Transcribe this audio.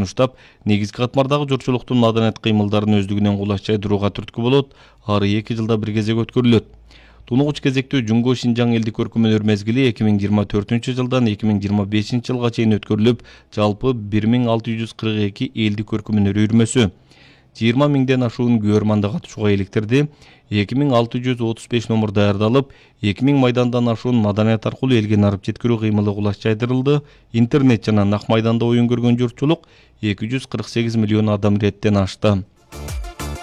сунуштап, негизги катмардагы журтчулуктун маданият кыймылдарын өздүгүнөн кулаш жайдырууга түрткү болот. Ары 2 жылда бир кезек өткөрүлөт. Тунугуч кезектүү Жумго Шинжаң элдик көркөмөнөр мезгили 2024-жылдан 2025-жылга чейин өткөрүлүп, жалпы 1642 элдик көркөмөнөр үйүрмөсү 20 миңден ашуун күйөрманда катышууга иликтирди. 2635 номер даярдалып, 2000 майдандан ашуун маданият аркылуу элге нарып жеткирүү кыймылы кулаш жайдырылды. Интернет жана нак майданда оюн көргөн журтчулук 248 миллион адам иреттен ашты.